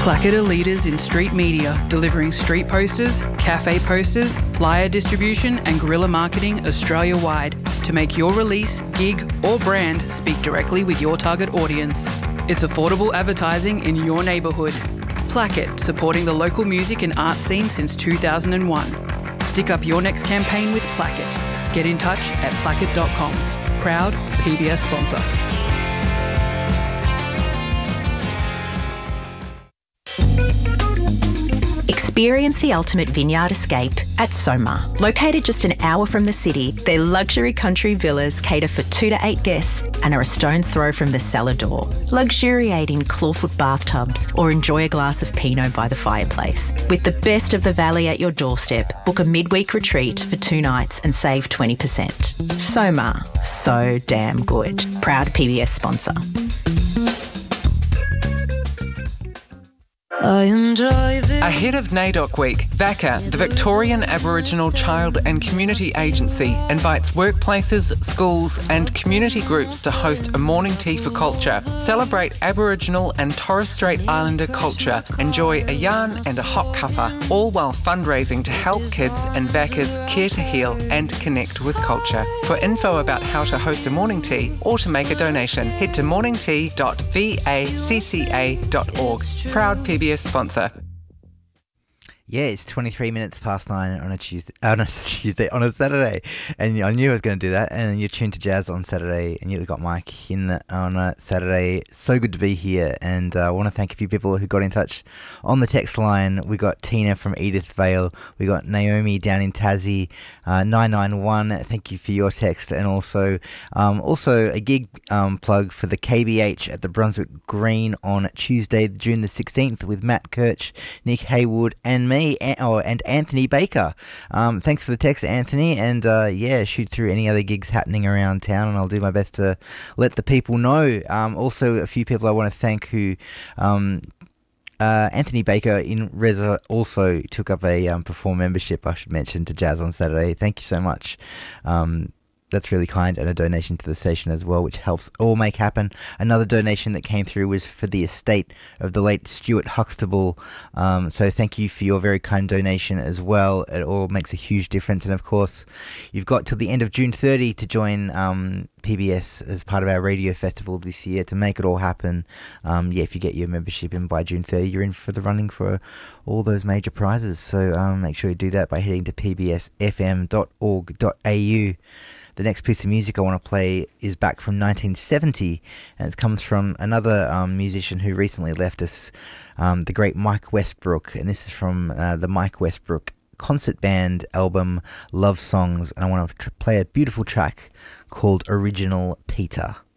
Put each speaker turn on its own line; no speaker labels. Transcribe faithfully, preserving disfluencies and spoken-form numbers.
Placket are leaders in street media, delivering street posters, cafe posters, flyer distribution and guerrilla marketing Australia-wide to make your release, gig or brand speak directly with your target audience. It's affordable advertising in your neighbourhood. Placket, supporting the local music and art scene since two thousand one. Stick up your next campaign with Placket. Get in touch at placket dot com. Proud P B S sponsor.
Experience the ultimate vineyard escape at Soma. Located just an hour from the city, their luxury country villas cater for two to eight guests and are a stone's throw from the cellar door. Luxuriate in clawfoot bathtubs or enjoy a glass of Pinot by the fireplace. With the best of the valley at your doorstep, book a midweek retreat for two nights and save twenty percent. Soma, so damn good. Proud P B S sponsor.
I enjoy this.
Ahead of NAIDOC Week, V A C A, the Victorian Aboriginal Child and Community Agency, invites workplaces, schools and community groups to host a morning tea for culture. Celebrate Aboriginal and Torres Strait Islander culture. Enjoy a yarn and a hot cuppa, all while fundraising to help kids in V A C A's Care to Heal and connect with culture. For info about how to host a morning tea or to make a donation, head to morning tea dot vacca dot org. Proud P B S sponsor.
Yeah, it's twenty-three minutes past nine on a Tuesday, uh, on a Tuesday, on a Saturday, and I knew I was going to do that. And you're tuned to Jazz on Saturday, and you've got Mike in the, on a Saturday. So good to be here, and uh, I want to thank a few people who got in touch on the text line. We got Tina from Edith Vale, we got Naomi down in Tassie, uh, nine nine one. Thank you for your text, and also, um, also a gig um, plug for the K B H at the Brunswick Green on Tuesday, June the sixteenth, with Matt Kirch, Nick Haywood, and me. Oh, and Anthony Baker. Um, thanks for the text, Anthony, and uh, yeah, shoot through any other gigs happening around town, and I'll do my best to let the people know. Um, also, a few people I want to thank who. Um, Uh, Anthony Baker in Reza also took up a um, Perform membership, I should mention, to Jazz on Saturday. Thank you so much. Um, That's really kind, and a donation to the station as well, which helps all make happen. Another donation that came through was for the estate of the late Stuart Huxtable. Um, so thank you for your very kind donation as well. It all makes a huge difference. And of course, you've got till the end of June thirtieth to join um, P B S as part of our radio festival this year to make it all happen. Um, yeah, if you get your membership in by June thirtieth, you're in for the running for all those major prizes. So um, make sure you do that by heading to p b s f m dot org dot a u. The next piece of music I want to play is back from nineteen seventy, and it comes from another um, musician who recently left us, um, the great Mike Westbrook, and this is from uh, the Mike Westbrook concert band album Love Songs, and I want to tr- play a beautiful track called Original Peter.